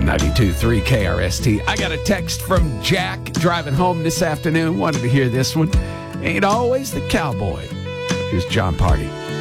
92.3 KRST. I got a text from Jack driving home this afternoon. Wanted to hear this one. Ain't always the cowboy. Here's John Party.